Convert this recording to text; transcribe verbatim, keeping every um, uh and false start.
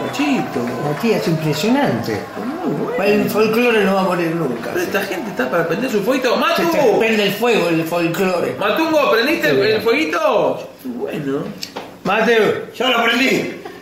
Chito. Matías, impresionante. Muy bueno. El folclore no va a morir nunca. Pero esta gente está para prender su fueguito. Se ¡Matu! te prende el fuego, el folclore. Matungo, ¿prendiste el, el fueguito? Bueno. Mateo, yo lo prendí.